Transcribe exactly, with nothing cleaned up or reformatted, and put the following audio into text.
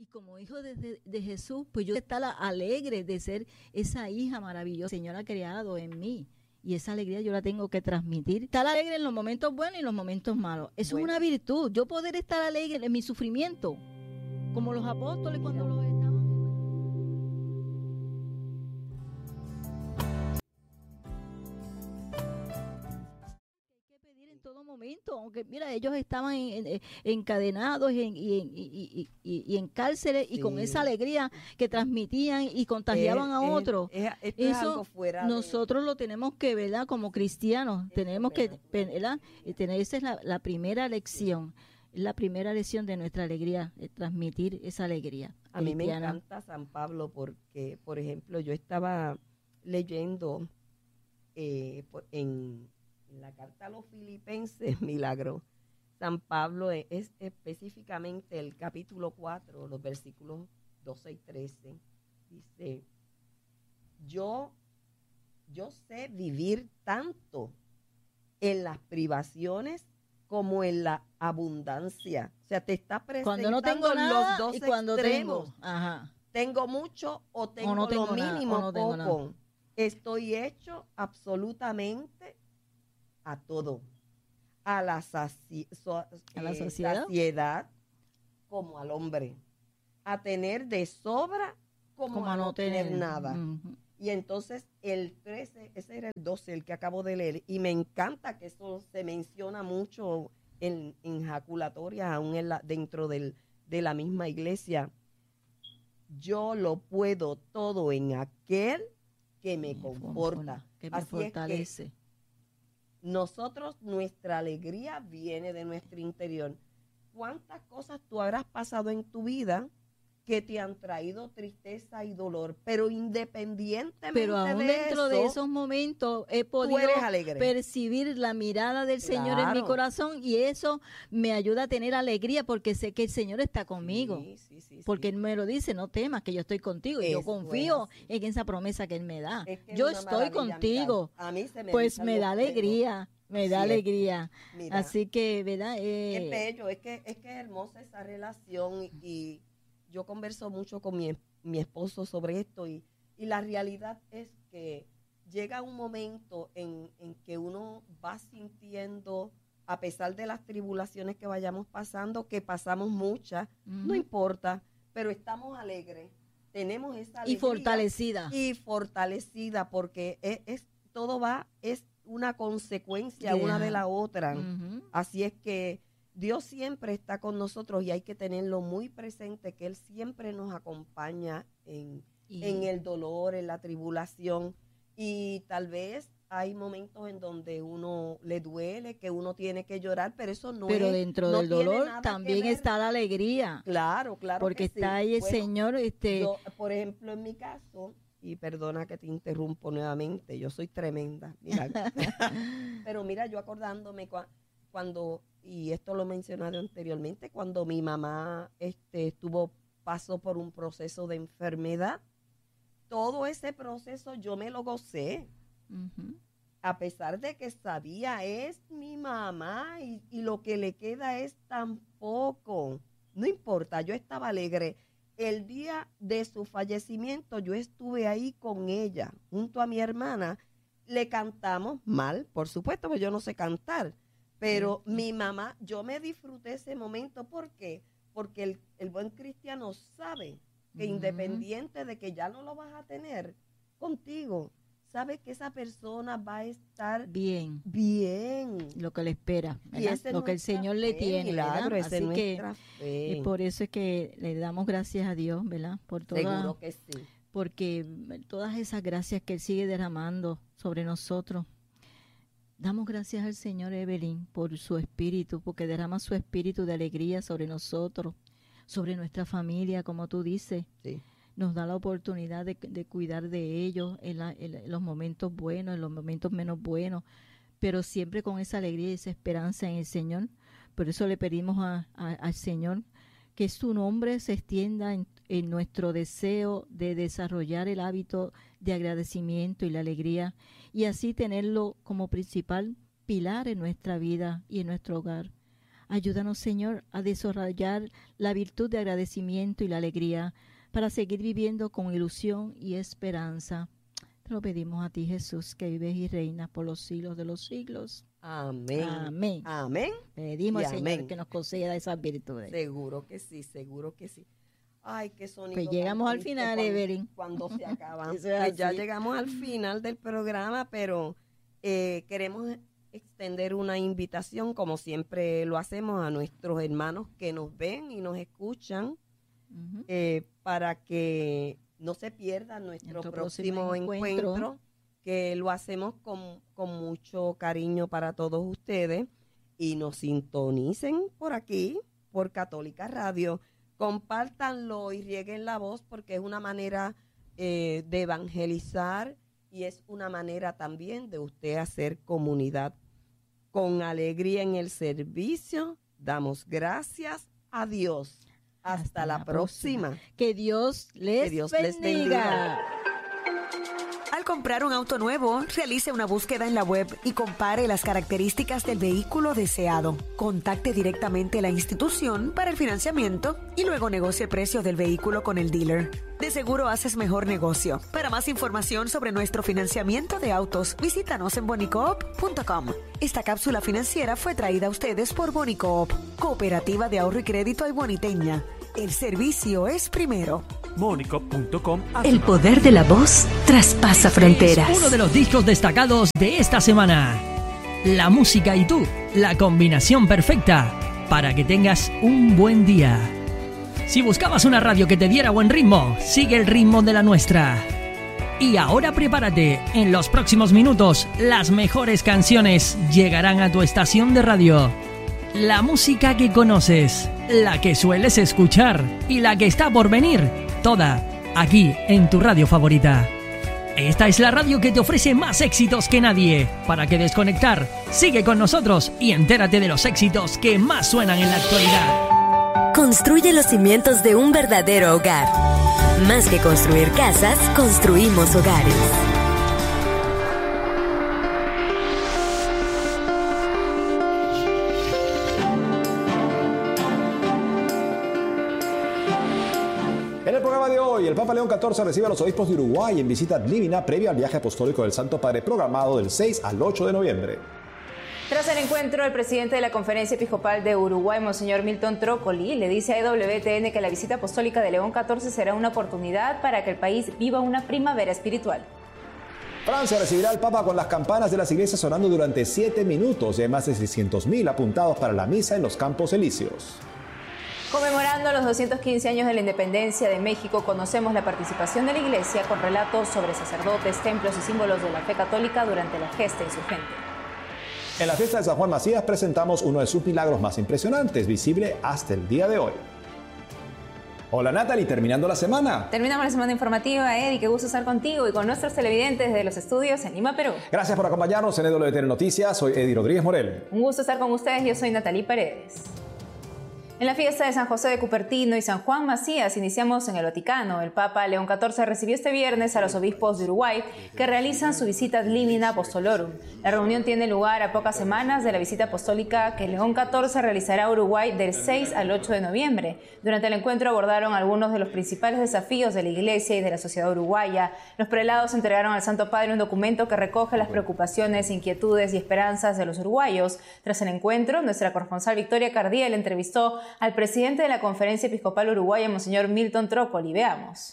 como hijo de, de, de Jesús, pues yo estar alegre de ser esa hija maravillosa que el Señor ha creado en mí. Y esa alegría yo la tengo que transmitir. Estar alegre en los momentos buenos y en los momentos malos. Eso bueno. Es una virtud. Yo poder estar alegre en mi sufrimiento, como los apóstoles cuando los estaban. Todo momento, aunque mira, ellos estaban en, en, encadenados y en, y, en, y, y, y en cárceles, sí. Y con esa alegría que transmitían y contagiaban es, a otros. Es, es, eso es algo fuera nosotros de... lo tenemos que, ¿verdad? Como cristianos, es tenemos que, ¿verdad? Y tener, esa es la, la primera lección, sí. La primera lección de nuestra alegría, de transmitir esa alegría. A mí me encanta San Pablo porque, por ejemplo, yo estaba leyendo eh, en En la carta a los Filipenses, milagro, San Pablo es, es específicamente el capítulo cuatro, los versículos doce y trece, dice, yo, yo sé vivir tanto en las privaciones como en la abundancia. O sea, te está presentando cuando no tengo nada los dos y cuando extremos. Tengo, ajá. Tengo mucho o tengo, o no tengo lo mínimo, nada, no poco. Nada. Estoy hecho absolutamente a todo, a la, saci so, ¿A la eh, saciedad? saciedad como al hombre, a tener de sobra como, como a no tener, tener nada. Uh-huh. Y entonces el trece, ese era el doce, el que acabo de leer, y me encanta que eso se menciona mucho en, en jaculatorias, aún en la, dentro del, de la misma iglesia. Yo lo puedo todo en aquel que me, me conforta, que me Así fortalece. Es que nosotros, nuestra alegría viene de nuestro interior. ¿Cuántas cosas tú habrás pasado en tu vida que te han traído tristeza y dolor? Pero independientemente Pero aún de dentro eso, de esos momentos he podido percibir la mirada del claro. Señor en mi corazón, y eso me ayuda a tener alegría porque sé que el Señor está conmigo. Sí, sí, sí, porque sí. Él me lo dice, no temas que yo estoy contigo. Y yo confío en esa promesa que Él me da. Es que yo estoy contigo. A mí se me pues me da alegría. Me da Cierto. alegría. Mira, Así que, ¿verdad? Eh, es bello, es que, es que es hermosa esa relación y, y yo converso mucho con mi, mi esposo sobre esto y, y la realidad es que llega un momento en, en que uno va sintiendo, a pesar de las tribulaciones que vayamos pasando, que pasamos muchas, uh-huh. no importa, pero estamos alegres, tenemos esa alegría. Y fortalecida. Y fortalecida porque es, es todo va, es una consecuencia yeah. una de la otra. Uh-huh. Así es que Dios siempre está con nosotros y hay que tenerlo muy presente, que Él siempre nos acompaña en, y... en el dolor, en la tribulación. Y tal vez hay momentos en donde uno le duele, que uno tiene que llorar, pero eso no pero es... Pero dentro no del dolor también está la alegría. Claro, claro. Porque que está sí. ahí el bueno, Señor. Este... Yo, por ejemplo, en mi caso... Y perdona que te interrumpo nuevamente, yo soy tremenda. Mira. Pero mira, yo acordándome cu cuando, y esto lo he mencionado anteriormente, cuando mi mamá este, estuvo, pasó por un proceso de enfermedad, todo ese proceso yo me lo gocé. Uh-huh. A pesar de que sabía, es mi mamá y, y lo que le queda es tan poco. No importa, yo estaba alegre. El día de su fallecimiento yo estuve ahí con ella, junto a mi hermana, le cantamos mal, por supuesto, porque yo no sé cantar, pero sí. mi mamá, yo me disfruté ese momento, ¿por qué? Porque el, el buen cristiano sabe que uh-huh. independiente de que ya no lo vas a tener contigo, sabe que esa persona va a estar bien, bien, lo que le espera, y ese lo que el Señor fe, le tiene, milagro, ¿verdad? Así que fe. y por eso es que le damos gracias a Dios, ¿verdad? Por toda, seguro que sí, porque todas esas gracias que Él sigue derramando sobre nosotros. Damos gracias al Señor, Evelyn, por su espíritu, porque derrama su espíritu de alegría sobre nosotros, sobre nuestra familia, como tú dices. Sí. Nos da la oportunidad de, de cuidar de ellos en, la, en, en los momentos buenos, en los momentos menos buenos, pero siempre con esa alegría y esa esperanza en el Señor. Por eso le pedimos a, a, al Señor que su nombre se extienda en, en nuestro deseo de desarrollar el hábito de agradecimiento y la alegría, y así tenerlo como principal pilar en nuestra vida y en nuestro hogar. Ayúdanos, Señor, a desarrollar la virtud de agradecimiento y la alegría para seguir viviendo con ilusión y esperanza. Te lo pedimos a ti, Jesús, que vives y reinas por los siglos de los siglos. Amén. Amén. Amén. Pedimos Y al Señor amén. que nos conceda esas virtudes. Seguro que sí, seguro que sí. Ay, qué sonido. Pues tan llegamos al triste final, cuando, Evelyn. Cuando se acaba. Eso es Pues ya así. llegamos al final del programa, pero eh, queremos extender una invitación, como siempre lo hacemos, a nuestros hermanos que nos ven y nos escuchan, Ujú. eh, para que no se pierda nuestro, Nuestro próximo, próximo encuentro, encuentro. que lo hacemos con, con mucho cariño para todos ustedes, y nos sintonicen por aquí, por Católica Radio. Compártanlo y rieguen la voz, porque es una manera eh, de evangelizar, y es una manera también de usted hacer comunidad. Con alegría en el servicio, damos gracias a Dios. Hasta, Hasta la, la próxima. próxima. Que Dios les, Que Dios bendiga. les bendiga. Al comprar un auto nuevo, realice una búsqueda en la web y compare las características del vehículo deseado. Contacte directamente la institución para el financiamiento y luego negocie el precio del vehículo con el dealer. De seguro haces mejor negocio. Para más información sobre nuestro financiamiento de autos, visítanos en bonicoop punto com. Esta cápsula financiera fue traída a ustedes por Bonicoop, Cooperativa de Ahorro y Crédito Ayboniteña. El servicio es primero. Mónico punto com. El poder de la voz traspasa fronteras. Es uno de los discos destacados de esta semana. La música y tú, la combinación perfecta para que tengas un buen día. Si buscabas una radio que te diera buen ritmo, sigue el ritmo de la nuestra. Y ahora prepárate, en los próximos minutos, las mejores canciones llegarán a tu estación de radio. La música que conoces, la que sueles escuchar y la que está por venir, toda aquí en tu radio favorita. Esta es la radio que te ofrece más éxitos que nadie. ¿Para qué desconectar? Sigue con nosotros y entérate de los éxitos que más suenan en la actualidad. Construye los cimientos de un verdadero hogar. Más que construir casas, construimos hogares. En el programa de hoy, el Papa León catorce recibe a los obispos de Uruguay en visita divina previa al viaje apostólico del Santo Padre programado del seis al ocho de noviembre. Tras el encuentro, el presidente de la Conferencia Episcopal de Uruguay, Monseñor Milton Trócoli, le dice a E W T N que la visita apostólica de León catorce será una oportunidad para que el país viva una primavera espiritual. Francia recibirá al Papa con las campanas de las iglesias sonando durante siete minutos y hay más de seiscientos mil apuntados para la misa en los Campos Elíseos. Conmemorando los doscientos quince años de la independencia de México, conocemos la participación de la Iglesia con relatos sobre sacerdotes, templos y símbolos de la fe católica durante la gesta insurgente. En la fiesta de San Juan Macías presentamos uno de sus milagros más impresionantes, visible hasta el día de hoy. Hola Natalie, terminando la semana. Terminamos la semana informativa, Eddie, qué gusto estar contigo y con nuestros televidentes de los estudios en Lima, Perú. Gracias por acompañarnos en E W T N Noticias, soy Eddie Rodríguez Morel. Un gusto estar con ustedes, yo soy Natalie Paredes. En la fiesta de San José de Cupertino y San Juan Macías iniciamos en el Vaticano. El Papa León catorce recibió este viernes a los obispos de Uruguay que realizan su visita ad limina apostolorum. La reunión tiene lugar a pocas semanas de la visita apostólica que León catorce realizará a Uruguay del seis al ocho de noviembre. Durante el encuentro abordaron algunos de los principales desafíos de la Iglesia y de la sociedad uruguaya. Los prelados entregaron al Santo Padre un documento que recoge las preocupaciones, inquietudes y esperanzas de los uruguayos. Tras el encuentro, nuestra corresponsal Victoria Cardiel entrevistó al presidente de la Conferencia Episcopal Uruguaya, Monseñor Milton Trócoli. Veamos.